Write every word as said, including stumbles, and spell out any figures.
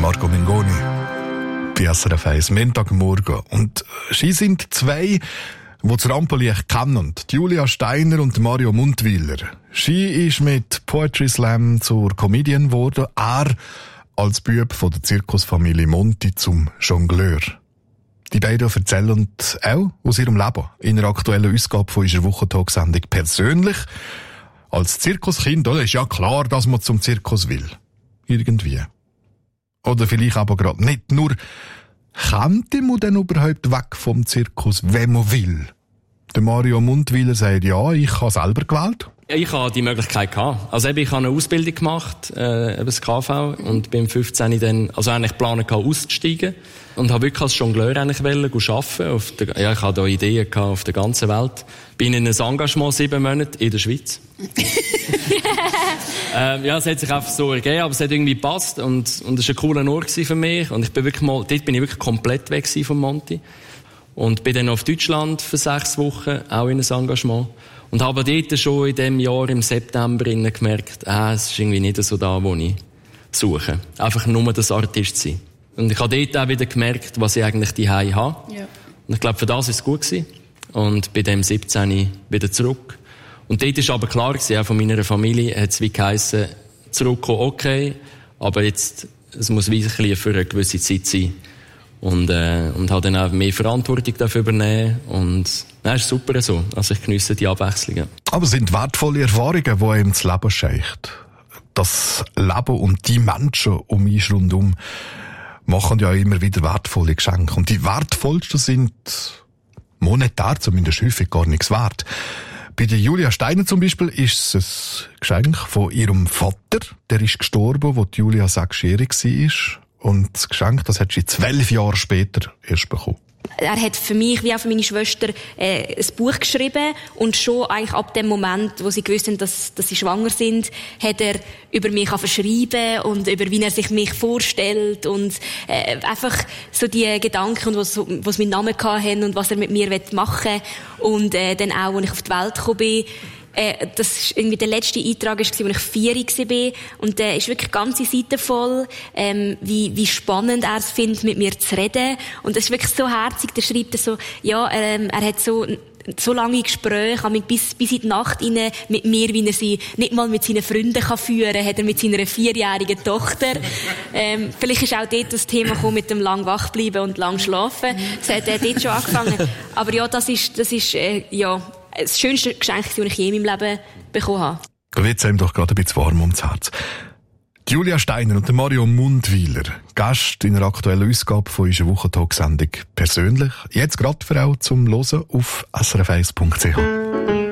Marco Mengoni bei S R F eins, Montagmorgen. Und sie sind zwei, die das Rampenlicht kennen. Julia Steiner und Mario Mundwiler. Sie ist mit Poetry Slam zur Comedian geworden. Er als Bub von der Zirkusfamilie Monti zum Jongleur. Die beiden erzählen auch aus ihrem Leben in einer aktuellen Ausgabe von unserer Wochentalksendung persönlich. Als Zirkuskind, oder, ist ja klar, dass man zum Zirkus will. Irgendwie. Oder vielleicht aber gerade nicht. Nur, könnte man denn überhaupt weg vom Zirkus, wenn man will? Der Mario Mundwiler sagt, ja, ich habe selber gewählt. Ich hatte die Möglichkeit gehabt. Also eben, ich habe eine Ausbildung gemacht, äh, eben das K V, und bin fünfzehn dann, also eigentlich geplant auszusteigen. Und habe wirklich als Jongleur eigentlich wollen, arbeiten. Auf der, ja, ich hatte da Ideen gehabt auf der ganzen Welt. Bin in ein Engagement sieben Monate in der Schweiz. ähm, ja, es hat sich einfach so ergeben, aber es hat irgendwie gepasst. Und, und es war ein cooler Ort für mich. Und ich bin wirklich mal, dort bin ich wirklich komplett weg von Monti. Und bin dann auf Deutschland für sechs Wochen, auch in ein Engagement. Und habe dort schon in diesem Jahr, im September, gemerkt, ah, es ist irgendwie nicht so da, wo ich suche. Einfach nur das Artist sein. Und ich habe dort auch wieder gemerkt, was ich eigentlich daheim habe. Ja. Und ich glaube, für das war es gut gewesen. Und bei dem siebzehn wieder zurück. Und dort war aber klar gewesen, auch von meiner Familie, hat es wie geheissen, zurückkommen, okay, aber jetzt, es muss wirklich für eine gewisse Zeit sein. Und, äh, und habe dann auch mehr Verantwortung dafür übernehmen. Und, nein, ist super so. Also ich geniesse die Abwechslungen. Aber es sind wertvolle Erfahrungen, die einem das Leben schenkt. Das Leben und die Menschen um mich rundum machen ja immer wieder wertvolle Geschenke. Und die wertvollsten sind monetär zumindest häufig gar nichts wert. Bei der Julia Steiner zum Beispiel ist es ein Geschenk von ihrem Vater. Der ist gestorben, als Julia sechsjährig war. Und das Geschenk, das hat sie zwölf Jahre später erst bekommen. Er hat für mich wie auch für meine Schwester äh, ein Buch geschrieben, und schon eigentlich ab dem Moment, wo sie gewusst haben, dass, dass sie schwanger sind, hat er über mich schreiben und über wie er sich mich vorstellt und äh, einfach so die Gedanken, und was, was meinen Namen hatten und was er mit mir machen will. Und äh, dann auch, als ich auf die Welt gekommen bin, Äh, das ist irgendwie der letzte Eintrag, als ich vier war. Und der äh, ist wirklich ganze Seite voll, ähm, wie, wie spannend er es findet, mit mir zu reden. Und das ist wirklich so herzig. Der schreibt so, ja, ähm, er hat so, so lange Gespräche, bis, bis in die Nacht rein mit mir, wie er sie nicht mal mit seinen Freunden kann führen kann, hat er mit seiner vierjährigen Tochter. Ähm, vielleicht ist auch dort das Thema gekommen mit dem lang wach bleiben und lang schlafen. Das hat er dort schon angefangen. Aber ja, das ist, das ist, äh, ja, das schönste Geschenk, das ich je in meinem Leben bekommen habe. Da wird es einem doch gerade ein bisschen warm ums Herz. Die Julia Steiner und der Mario Mundwiler, Gast in einer aktuellen Ausgabe von unserer Wochentalksendung persönlich. Jetzt gerade für auch zum Hören auf S R F eins Punkt C H.